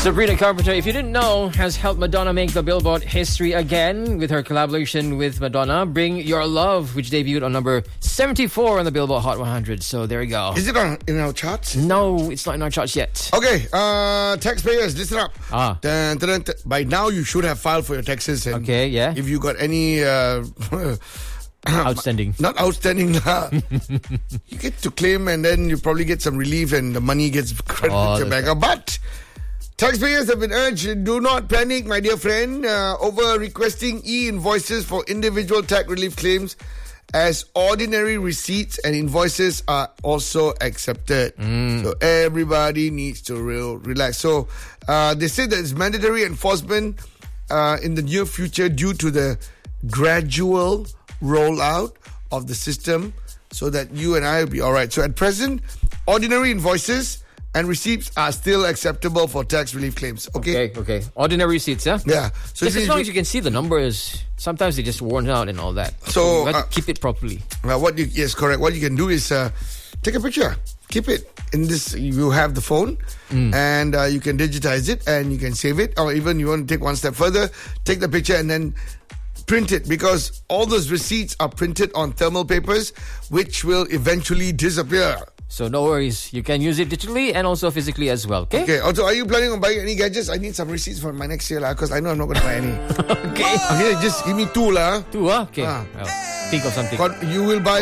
Sabrina Carpenter, if you didn't know, has helped Madonna make the Billboard history again with her collaboration with Madonna, Bring Your Love, which debuted on number 74 on the Billboard Hot 100. So there you go. Is it in our charts? No, it's not in our charts yet. Okay, taxpayers, listen up. Ah. By now, you should have filed for your taxes. And Okay, yeah. if you got any... Outstanding. Not outstanding. You get to claim and then you probably get some relief and the money gets credited to your bank. But taxpayers have been urged, do not panic, my dear friend, over requesting e-invoices for individual tax relief claims, as ordinary receipts and invoices are also accepted. So everybody needs to relax. So they say that it's mandatory enforcement in the near future due to the gradual rollout of the system, so that you and I will be all right. So at present, ordinary invoices and receipts are still acceptable for tax relief claims. Okay. Ordinary receipts, yeah? Yeah. So Just as long as you can see the numbers, sometimes they just worn out and all that. So, you have to keep it properly. Yes, correct. What you can do is take a picture. Keep it in this. You have the phone, and you can digitize it and you can save it. Or even you want to take one step further, take the picture and then print it, because all those receipts are printed on thermal papers, which will eventually disappear. So no worries. You can use it digitally and also physically as well, okay? Okay. Also, are you planning on buying any gadgets? I need some receipts for my next year, because I know I'm not going to buy any. Okay. Okay, just give me two. 2, okay. Ah. Well, think of something. You will buy